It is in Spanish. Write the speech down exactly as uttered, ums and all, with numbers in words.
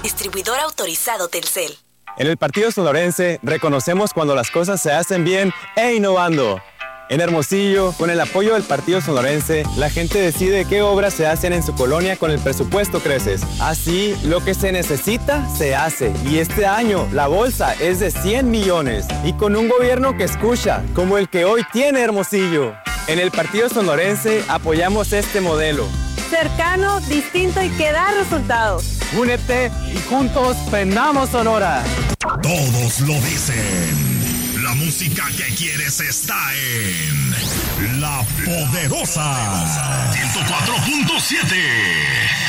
Distribuidor autorizado Telcel. En el Partido Sonorense reconocemos cuando las cosas se hacen bien e innovando. En Hermosillo, con el apoyo del Partido Sonorense, la gente decide qué obras se hacen en su colonia con el presupuesto Creces. Así, lo que se necesita, se hace. Y este año, la bolsa es de cien millones. Y con un gobierno que escucha, como el que hoy tiene Hermosillo. En el Partido Sonorense apoyamos este modelo. Cercano, distinto y que da resultados. Únete y juntos prendamos Sonora. Todos lo dicen. La música que quieres está en La Poderosa ciento cuatro punto siete.